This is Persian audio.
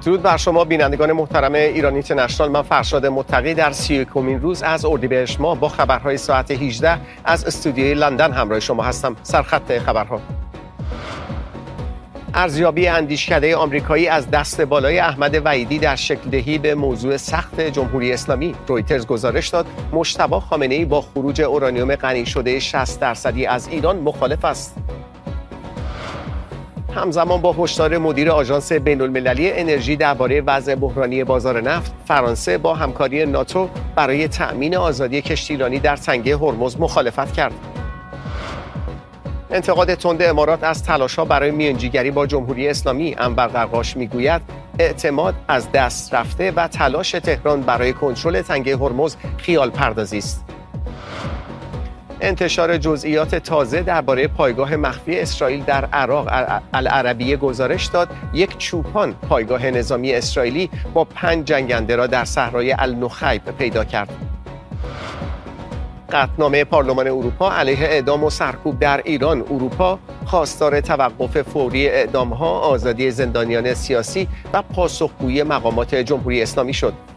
درود بر شما بینندگان محترم ایران اینترنشنال. من فرشاد متقی در 31مین روز از اردیبهشت ماه با خبرهای ساعت 18 از استودیوی لندن همراه شما هستم. سرخط خبرها: ارزیابی اندیشکده آمریکایی از دست بالای احمد وحیدی در شکل دهی به موضوع سخت جمهوری اسلامی. رویترز گزارش داد مجتبی خامنه‌ای با خروج اورانیوم غنی شده 60% از ایران مخالف است. همزمان با هشدار مدیر آژانس بین‌المللی انرژی درباره وضع بحرانی بازار نفت، فرانسه با همکاری ناتو برای تأمین آزادی کشتیرانی در تنگه هرمز مخالفت کرد. انتقاد تند امارات از تلاش‌ها برای میانجیگری با جمهوری اسلامی. انور قرقاش میگوید اعتماد از دست رفته و تلاش تهران برای کنترل تنگه هرمز خیال پردازی است. انتشار جزئیات تازه درباره پایگاه مخفی اسرائیل در عراق. العربیه گزارش داد یک چوپان پایگاه نظامی اسرائیلی با 5 جنگنده را در صحرای النخیب پیدا کرد. قطعنامه پارلمان اروپا علیه اعدام و سرکوب در ایران. اروپا خواستار توقف فوری اعدام‌ها، آزادی زندانیان سیاسی و پاسخگویی مقامات جمهوری اسلامی شد.